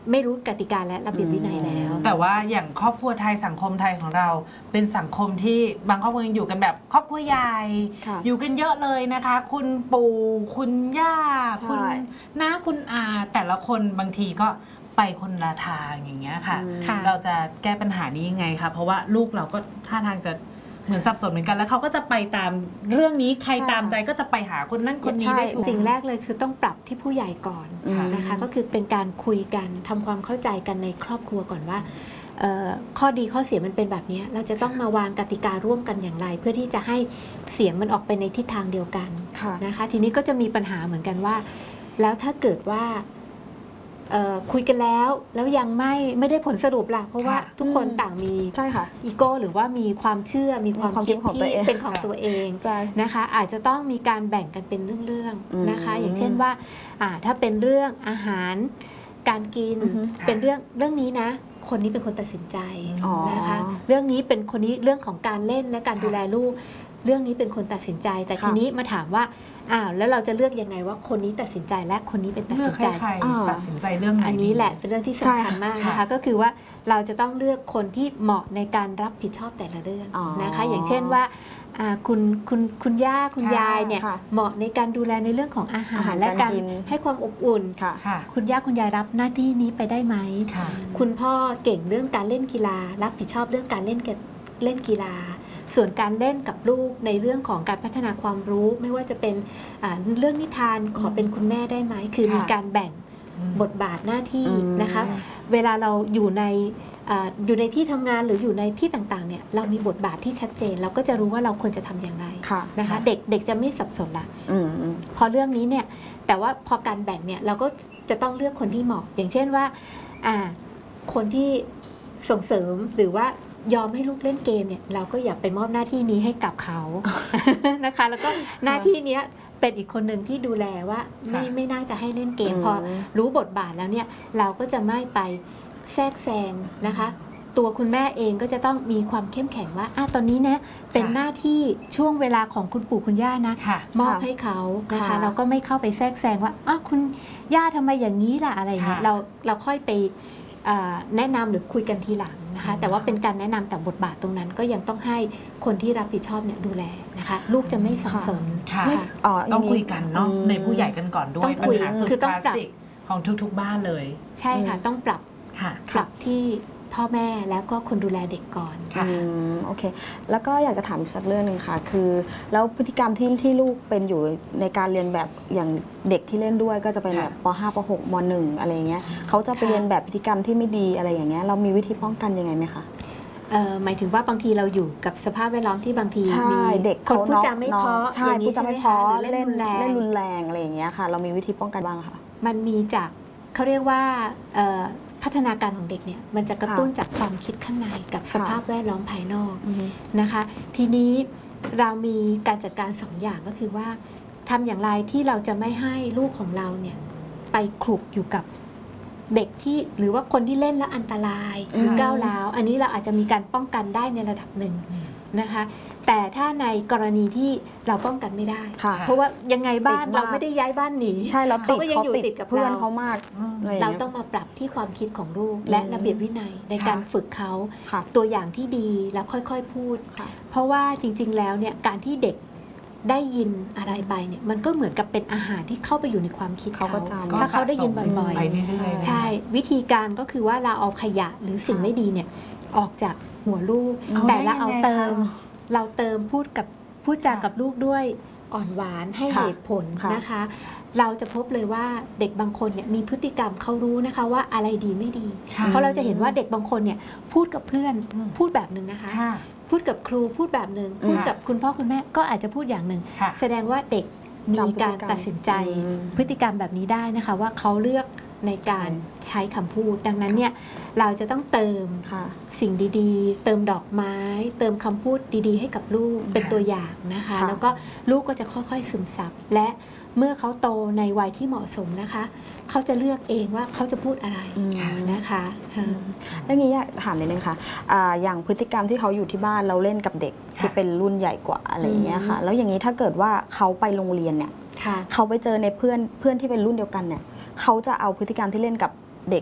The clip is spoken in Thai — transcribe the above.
ไม่รู้กติกาและระเบียบวินัยแล้วแต่ว่าอย่างครอบครัวไทยสังคมไทยของเราเป็นสังคมที่บางครอบครัวยังอยู่กันแบบครอบครัวใหญ่อยู่กันเยอะเลยนะคะคุณปู่คุณย่าคุณน้าคุณอาแต่ละคนบางทีก็ไปคนละทางอย่างเงี้ยค่ะเราจะแก้ปัญหานี้ยังไงคะเพราะว่าลูกเราก็ท่าทางจะเหมือนสับสนเหมือนกันแล้วเขาก็จะไปตามเรื่องนี้ใครตามใจก็จะไปหาคนนั้นคนนี้ได้ถูกสิ่งแรกเลยคือต้องปรับที่ผู้ใหญ่ก่อนนะคะก็คือเป็นการคุยกันทำความเข้าใจกันในครอบครัวก่อนว่าข้อดีข้อเสียมันเป็นแบบนี้เราจะต้องมาวางกติการ่วมกันอย่างไรเพื่อที่จะให้เสียงมันออกไปในทิศทางเดียวกันนะคะทีนี้ก็จะมีปัญหาเหมือนกันว่าแล้วถ้าเกิดว่าคุยกันแล้วยังไม่ได้ผลสรุปล่ะเพราะว่าทุกคนต่างมีอีโก้หรือว่ามีความเชื่อมีความคิดที่เป็นของตัวเองนะคะอาจจะต้องมีการแบ่งกันเป็นเรื่องๆนะคะอย่างเช่นว่าถ้าเป็นเรื่องอาหารการกินเป็นเรื่องนี้นะคนนี้เป็นคนตัดสินใจนะคะเรื่องนี้เป็นคนนี้เรื่องของการเล่นและการดูแลลูกเรื่องนี้เป็นคนตัดสินใจแต่ทีนี้มาถามว่าแล้วเราจะเลือกยังไงว่าคนนี้ตัดสินใจและคนนี้เป็นตัดสินใจตัดสินใจเรื่องไหนอันนี้แหละเป็นเรื่องที่สำคัญมากนะคะก็คือว่าเราจะต้องเลือกคนที่เหมาะในการรับผิดชอบแต่ละเรื่องนะคะอย่างเช่นว่าคุณย่าคุณยายเนี่ยเหมาะในการดูแลในเรื่องของอาหารและการให้ความอบอุ่นคุณย่าคุณยายรับหน้าที่นี้ไปได้ไหมคุณพ่อเก่งเรื่องการเล่นกีฬารับผิดชอบเรื่องการเล่นกีฬาส่วนการเล่นกับลูกในเรื่องของการพัฒนาความรู้ไม่ว่าจะเป็นเรื่องนิทานขอเป็นคุณแม่ได้ไหมคือมีการแบ่งบทบาทหน้าที่นะคะเวลาเราอยู่ในที่ทำงานหรืออยู่ในที่ต่างๆเนี่ยเรามีบทบาทที่ชัดเจนเราก็จะรู้ว่าเราควรจะทำอย่างไรนะคะเด็กจะไม่สับสนละพอเรื่องนี้เนี่ยแต่ว่าพอการแบ่งเนี่ยเราก็จะต้องเลือกคนที่เหมาะอย่างเช่นว่าคนที่ส่งเสริมหรือว่ายอมให้ลูกเล่นเกมเนี่ยเราก็อย่าไปมอบหน้าที่นี้ให้กับเขานะคะแล้วก็หน้าที่นี้เป็นอีกคนหนึ่งที่ดูแลว่าไม่น่าจะให้เล่นเกมพอรู้บทบาทแล้วเนี่ยเราก็จะไม่ไปแทรกแซงนะคะตัวคุณแม่เองก็จะต้องมีความเข้มแข็งว่าตอนนี้นะเป็นหน้าที่ช่วงเวลาของคุณปู่คุณย่านะมอบให้เขานะคะเราก็ไม่เข้าไปแทรกแซงว่าคุณย่าทำไมอย่างนี้ล่ะอะไรเงี้ยเราค่อยไปแนะนำหรือคุยกันทีหลังนะคะแต่ว่าเป็นการแนะนำแต่บทบาทตรงนั้นก็ยังต้องให้คนที่รับผิดชอบเนี่ยดูแลนะคะลูกจะไม่สับสนต้องคุยกันเนาะในผู้ใหญ่กันก่อนด้วยปัญหาสุดคลาสสิกของทุกๆบ้านเลยใช่ค่ะต้องปรับที่พ่อแม่แล้วก็คนดูแลเด็กก่อนโอเคแล้วก็อยากจะถามอีกสักเรื่องหนึ่งค่ะคือแล้วพฤติกรรมที่ลูกเป็นอยู่ในการเรียนแบบอย่างเด็กที่เล่นด้วยก็จะเป็นแบบป.5 ป.6 ม.1 อะไรอย่างเงี้ยเขาจะไปเรียนแบบพฤติกรรมที่ไม่ดีอะไรอย่างเงี้ยเรามีวิธีป้องกันยังไงไหมคะหมายถึงว่าบางทีเราอยู่กับสภาพแวดล้อมที่บางทีมีเด็กคนพูดจาไม่เพราะอย่างนี้ใช่ไหมคะเล่นรุนแรงอะไรอย่างเงี้ยค่ะเรามีวิธีป้องกันบ้างค่ะมันมีจากเขาเรียกว่าพัฒนาการของเด็กเนี่ยมันจะกระตุ้นจากความคิดข้างในกับสภาพแวดล้อมภายนอกนะคะทีนี้เรามีการจัดการ2 อย่างก็คือว่าทำอย่างไรที่เราจะไม่ให้ลูกของเราเนี่ยไปคลุกอยู่กับเด็กที่หรือว่าคนที่เล่นแล้วอันตรายหรือก้าวร้าวอันนี้เราอาจจะมีการป้องกันได้ในระดับหนึ่งนะคะแต่ถ้าในกรณีที่เราป้องกันไม่ได้เพราะว่ายังไงบ้านเราไม่ได้ย้ายบ้านหนีใช่เราก็ยังอยู่ติดกับเพื่อนเขามากเราต้องมาปรับที่ความคิดของลูกและระเบียบวินัยในการฝึกเขาตัวอย่างที่ดีแล้วค่อยๆพูดเพราะว่าจริงๆแล้วเนี่ยการที่เด็กได้ยินอะไรไปเนี่ยมันก็เหมือนกับเป็นอาหารที่เข้าไปอยู่ในความคิดเขาถ้าเขาได้ยินบ่อยๆใช่วิธีการก็คือว่าเราเอาขยะหรือสิ่งไม่ดีเนี่ยออกจากหัวลูกแต่เราเติมพูดจากับลูกด้วยอ่อนหวานให้เหตุผลนะคะเราจะพบเลยว่าเด็กบางคนเนี่ยมีพฤติกรรมเขารู้นะคะว่าอะไรดีไม่ดีเพราะเราจะเห็นว่าเด็กบางคนเนี่ยพูดกับเพื่อนพูดแบบนึงนะคะพูดกับครูพูดแบบนึงพูดกับคุณพ่อคุณแม่ก็อาจจะพูดอย่างหนึ่งแสดงว่าเด็กมีการตัดสินใจพฤติกรรมแบบนี้ได้นะคะว่าเขาเลือกในการใช้คำพูดดังนั้นเนี่ยเราจะต้องเติมสิ่งดีๆเติมดอกไม้เติมคำพูดดีๆให้กับลูกเป็นตัวอย่างนะคะแล้วก็ลูกก็จะค่อยๆซึมซับและเมื่อเขาโตในวัยที่เหมาะสมนะคะเขาจะเลือกเองว่าเขาจะพูดอะไรนะคะเรื่องนี้อยากถามนิดนึงค่ะอย่างพฤติกรรมที่เขาอยู่ที่บ้านเราเล่นกับเด็กที่เป็นรุ่นใหญ่กว่าอะไรอย่างเงี้ยค่ะแล้วอย่างนี้ถ้าเกิดว่าเขาไปโรงเรียนเนี่ยเขาไปเจอในเพื่อนที่เป็นรุ่นเดียวกันเนี่ยเขาจะเอาพฤติกรรมที่เล่นกับ